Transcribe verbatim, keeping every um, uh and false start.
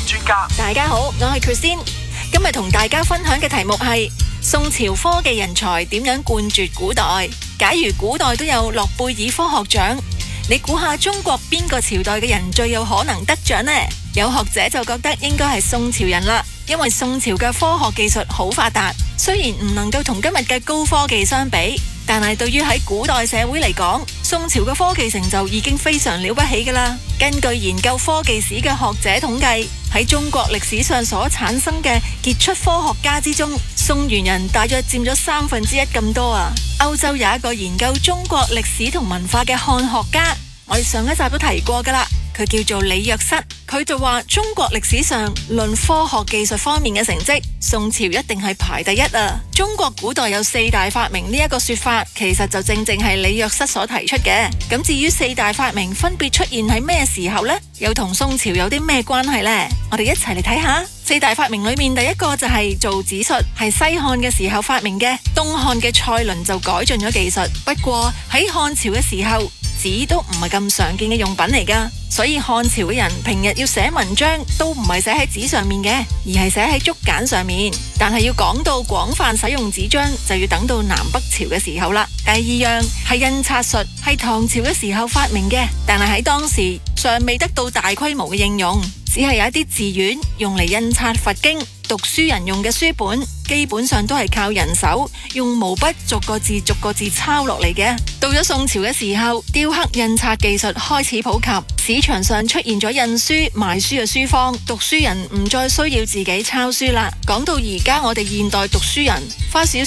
專家。 大家好，我係 Christine， 今日同大家分享嘅題目係宋朝科技人才點樣冠絕古代。假如古代都有諾貝爾科學獎，你估下中國邊個朝代嘅人最有可能得獎呢？有學者就覺得應該係宋朝人啦，因為宋朝嘅科學技術好發達，雖然唔能夠同今日嘅高科技相比，但係對於喺古代社會嚟講，宋朝嘅科技成就已經非常了不起㗎啦。根據研究科技史嘅學者統計，喺中國歷史上所產生嘅傑出科學家之中，宋元人大約佔咗三分之一咁多啊。歐洲有一個研究中國歷史同文化嘅漢學家，我哋上一集都提過㗎啦，佢叫做李約瑟。佢就話中國歷史上論科學技術方面嘅成績，宋朝一定係排第一啊。中國古代有四大發明呢一個說法，其實就正正係李約瑟所提出嘅。咁至於四大發明分別出現喺咩時候呢？又同宋朝有啲咩關係呢？我哋一齊嚟睇下。四大發明裏面第一個就係造紙術，係西漢嘅時候發明嘅。東漢嘅蔡倫就改進咗技術，不過喺漢朝嘅時候，紙都唔係咁常見嘅用品嚟噶，所以漢朝嘅人平日要寫文章都唔係寫喺紙上面嘅，而係寫喺竹簡上面。但係要講到廣泛使用紙張，就要等到南北朝嘅時候啦。第二樣係印刷術，係唐朝嘅時候發明嘅，但係喺當時尚未得到大規模嘅應用，只係有一啲寺院用嚟印刷佛經。讀書人用嘅書本基本上都係靠人手用毛筆逐個字逐個字抄落嚟嘅。到咗宋朝嘅時候，雕刻印刷技術開始普及，市場上出現咗印書賣書嘅書坊，讀書人唔再需要自己抄書啦。講到而家我哋現代讀書人花少